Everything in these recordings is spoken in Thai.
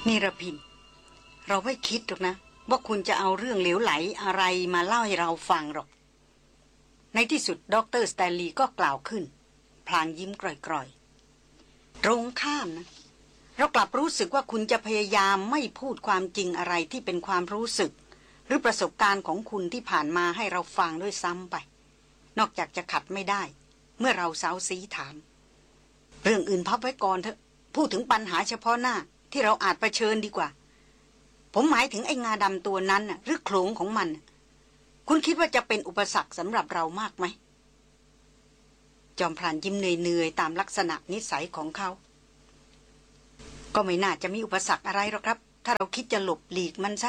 นี่ระพินเราไม่คิดหรอกนะว่าคุณจะเอาเรื่องเหลวไหลอะไรมาเล่าให้เราฟังหรอกในที่สุดดร.สแตนลีย์ก็กล่าวขึ้นพลางยิ้มกร่อยๆตรงข้ามนะเรากลับรู้สึกว่าคุณจะพยายามไม่พูดความจริงอะไรที่เป็นความรู้สึกหรือประสบการณ์ของคุณที่ผ่านมาให้เราฟังด้วยซ้ำไปนอกจากจะขัดไม่ได้เมื่อเราเซ้าซี้ถามเรื่องอื่นพับไว้ก่อนเถอะพูดถึงปัญหาเฉพาะหน้าที่เราอาจเผชิญดีกว่าผมหมายถึงไอ้งาดำตัวนั้นน่ะหรือโขลงของมันคุณคิดว่าจะเป็นอุปสรรคสำหรับเรามากไหมจอมพรานยิ้มเหนื่อยๆตามลักษณะนิสัยของเขาก็ไม่น่าจะมีอุปสรรคอะไรหรอกครับถ้าเราคิดจะหลบหลีกมันซะ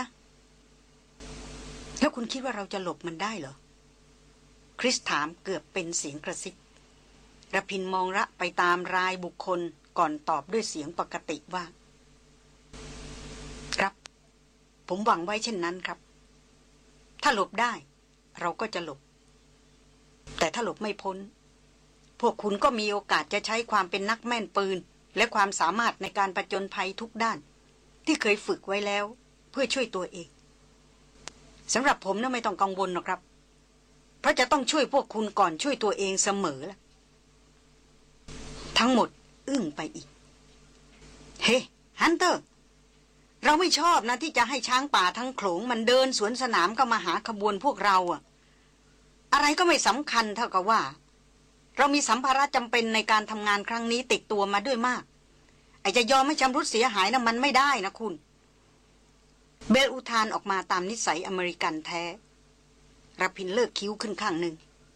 แล้วคุณคิดว่าเราจะหลบมันได้เหรอคริสถามเกือบเป็นเสียงกระซิบระพินมองละไปตามรายบุคคลก่อนตอบด้วยเสียงปกติว่าครับผมหวังไว้เช่นนั้นครับถ้าหลบได้เราก็จะหลบแต่ถ้าหลบไม่พ้นพวกคุณก็มีโอกาสจะใช้ความเป็นนักแม่นปืนและความสามารถในการผจญภัยทุกด้านที่เคยฝึกไว้แล้วเพื่อช่วยตัวเองสำหรับผมน่ะไม่ต้องกังวลหรอกครับเพราะจะต้องช่วยพวกคุณก่อนช่วยตัวเองเสมอล่ะทั้งหมดอึ้งไปอีกเฮ้ฮันเตอร์เราไม่ชอบนะที่จะให้ช้างป่าทั้งโขลงมันเดินสวนสนามก็มาหาขบวนพวกเราอะอะไรก็ไม่สำคัญเท่ากับว่าเรามีสัมภาระจำเป็นในการทำงานครั้งนี้ติดตัวมาด้วยมากไอ้จะยอมให้ชำรุดเสียหายนะมันไม่ได้นะคุณเบลอุทานออกมาตามนิสัยอเมริกันแท้ระพินเลิกคิ้วขึ้นข้างหนึ่ง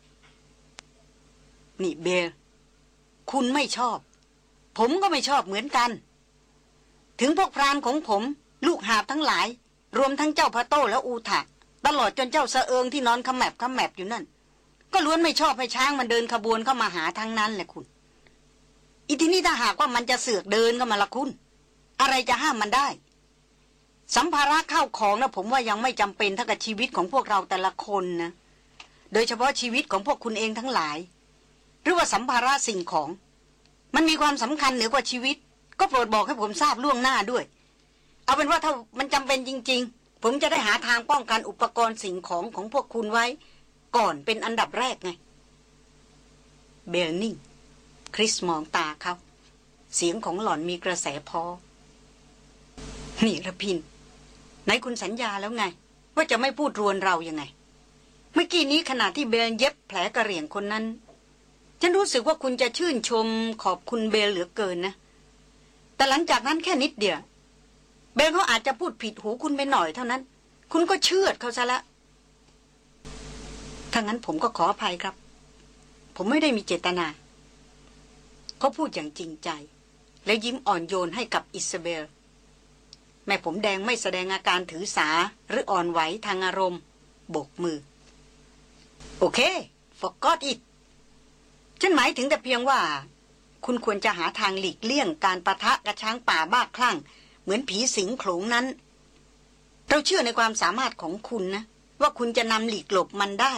นี่เบลคุณไม่ชอบผมก็ไม่ชอบเหมือนกันถึงพวกพรานของผมลูกหาบทั้งหลายรวมทั้งเจ้าพะโต้และอูทะตลอดจนเจ้าเสเอิงที่นอนขแมบอยู่นั่นก็ล้วนไม่ชอบให้ช้างมันเดินขบวนเข้ามาหาทั้งนั้นแหละคุณอีทีนี้ถ้าหากว่ามันจะเสือกเดินเข้ามาละคุณอะไรจะห้ามมันได้สัมภาระเข้าของนะผมว่ายังไม่จำเป็นเท่ากับชีวิตของพวกเราแต่ละคนนะโดยเฉพาะชีวิตของพวกคุณเองทั้งหลายหรือว่าสัมภาระสิ่งของมันมีความสำคัญเหนือกว่าชีวิตก็โปรดบอกให้ผมทราบล่วงหน้าด้วยเอาเป็นว่าถ้ามันจำเป็นจริงๆผมจะได้หาทางป้องกันอุปกรณ์สิ่งของของพวกคุณไว้ก่อนเป็นอันดับแรกไงเบลนิ่งคริสมองตาเขาเสียงของหล่อนมีกระแสพอนี่ระพินไหนคุณสัญญาแล้วไงว่าจะไม่พูดรวนเรายังไงเมื่อกี้นี้ขณะที่เบลเย็บแผลกระเหรี่ยงคนนั้นฉันรู้สึกว่าคุณจะชื่นชมขอบคุณเบลเหลือเกินนะแต่หลังจากนั้นแค่นิดเดียวเบลเขาอาจจะพูดผิดหูคุณไปหน่อยเท่านั้นคุณก็เชื่อเขาซะละถ้างั้นผมก็ขออภัยครับผมไม่ได้มีเจตนาเขาพูดอย่างจริงใจและยิ้มอ่อนโยนให้กับอิซาเบลแม่ผมแดงไม่แสดงอาการถือสาหรืออ่อนไหวทางอารมณ์โบกมือโอเค forgot it ฉันหมายถึงแต่เพียงว่าคุณควรจะหาทางหลีกเลี่ยงการปะทะกับช้างป่าบ้าคลั่งเหมือนผีสิงโขลงนั้นเราเชื่อในความสามารถของคุณนะว่าคุณจะนำหลีกหลบมันได้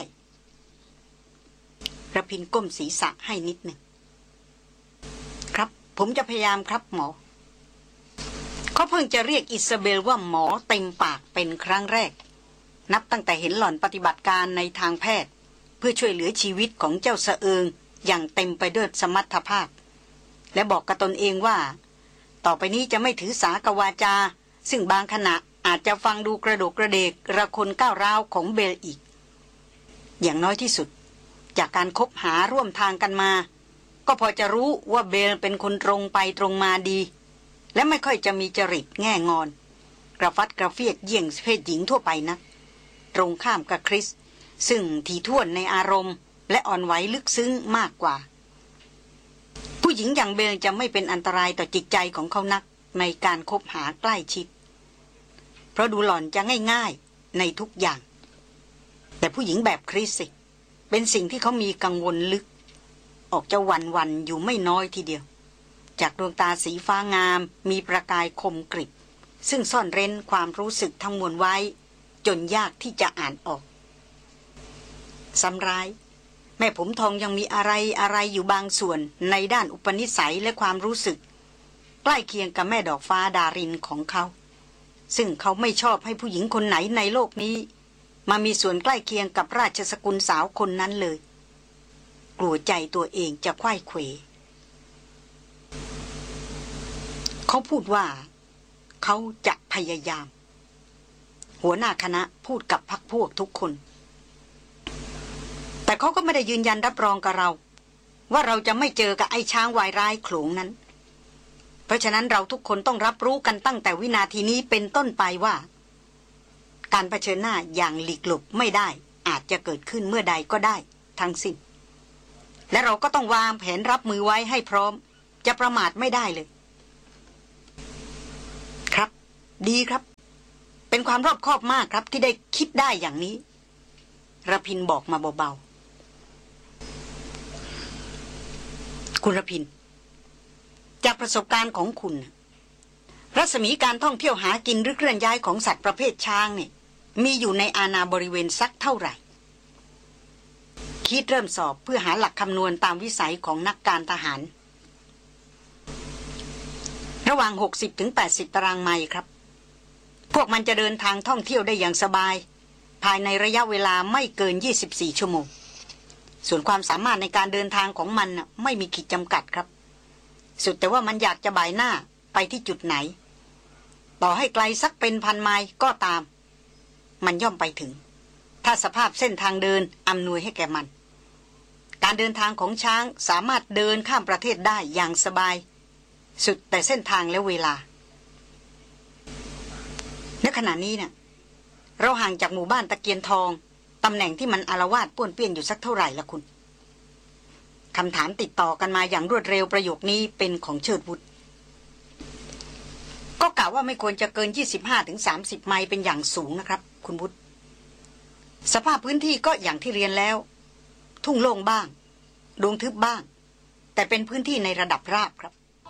ระพินก้มศีรษะให้นิดหนึ่งครับผมจะพยายามครับหมอเขาเพิ่งจะเรียกอิซาเบลว่าหมอเต็มปากเป็นครั้งแรกนับตั้งแต่เห็นหล่อนปฏิบัติการในทางแพทย์เพื่อช่วยเหลือชีวิตของเจ้าเสเอิงอย่างเต็มไปด้วยสมรรถภาพและบอกกับตนเองว่าต่อไปนี้จะไม่ถือสากวาจาซึ่งบางขณะอาจจะฟังดูกระโดกกระเดกระคนก้าวร้าวของเบลอีกอย่างน้อยที่สุดจากการคบหาร่วมทางกันมาก็พอจะรู้ว่าเบลเป็นคนตรงไปตรงมาดีและไม่ค่อยจะมีจริตแง่งอนกระฟัดกระเฟียดเยี่ยงเพศหญิงทั่วไปนะตรงข้ามกับคริสซึ่งถี่ถ้วนในอารมณ์และอ่อนไหวลึกซึ้งมากกว่าผู้หญิงอย่างเบลจะไม่เป็นอันตรายต่อจิตใจของเขานักในการคบหาใกล้ชิดเพราะดูหล่อนจะง่ายๆในทุกอย่างแต่ผู้หญิงแบบคริสสิเป็นสิ่งที่เขามีกังวลลึกออกจะหวั่นๆอยู่ไม่น้อยทีเดียวจากดวงตาสีฟ้างามมีประกายคมกริบซึ่งซ่อนเร้นความรู้สึกทั้งมวลไว้จนยากที่จะอ่านออกซ้ำร้ายแม่ผมทองยังมีอะไรอยู่บางส่วนในด้านอุปนิสัยและความรู้สึกใกล้เคียงกับแม่ดอกฟ้าดารินของเขาซึ่งเขาไม่ชอบให้ผู้หญิงคนไหนในโลกนี้มามีส่วนใกล้เคียงกับราชสกุลสาวคนนั้นเลยกลัวใจตัวเองจะไขว้เขวเขาพูดว่าเขาจะพยายามหัวหน้าคณะพูดกับพรรคพวกทุกคนแต่เขาก็ไม่ได้ยืนยันรับรองกับเราว่าเราจะไม่เจอกับไอ้ช้างวายร้ายโขลงนั้นเพราะฉะนั้นเราทุกคนต้องรับรู้กันตั้งแต่วินาทีนี้เป็นต้นไปว่าการเผชิญหน้าอย่างหลีกหลบไม่ได้อาจจะเกิดขึ้นเมื่อใดก็ได้ทั้งสิ้นและเราก็ต้องวางแผนรับมือไว้ให้พร้อมจะประมาทไม่ได้เลยครับดีครับเป็นความรอบคอบมากครับที่ได้คิดได้อย่างนี้ระพินบอกมาเบาๆคุณระพินจากประสบการณ์ของคุณรัศมีการท่องเที่ยวหากินหรือเคลื่อนย้ายของสัตว์ประเภทช้างเนี่ยมีอยู่ในอาณาบริเวณสักเท่าไหร่คิดเริ่มสอบเพื่อหาหลักคำนวณตามวิสัยของนักการทหารระหว่าง60-80 ตารางไมล์ครับพวกมันจะเดินทางท่องเที่ยวได้อย่างสบายภายในระยะเวลาไม่เกิน24 ชั่วโมงส่วนความสามารถในการเดินทางของมันไม่มีขีดจำกัดครับสุดแต่ว่ามันอยากจะบ่ายหน้าไปที่จุดไหนต่อให้ไกลสักเป็นพันไมล์ก็ตามมันย่อมไปถึงถ้าสภาพเส้นทางเดินอำนวยให้แก่มันการเดินทางของช้างสามารถเดินข้ามประเทศได้อย่างสบายสุดแต่เส้นทางและเวลาณขณะนี้เนี่ยเราห่างจากหมู่บ้านตะเกียนทองตำแหน่งที่มันอาละวาดป้วนเปี้ยนอยู่สักเท่าไหร่ละคุณคำถามติดต่อกันมาอย่างรวดเร็วประโยคนี้เป็นของเชิดวุฒิก็กล่าวว่าไม่ควรจะเกิน 25-30 ไมล์เป็นอย่างสูงนะครับคุณวุฒิสภาพพื้นที่ก็อย่างที่เรียนแล้วทุ่งโล่งบ้างดงทึบบ้างแต่เป็นพื้นที่ในระดับราบครับ